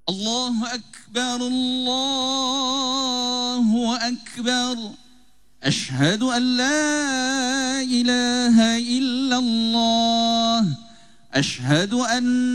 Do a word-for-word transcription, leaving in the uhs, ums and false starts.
الله أكبر الله أكبر. أشهد أن لا إله إلا الله. أشهد أن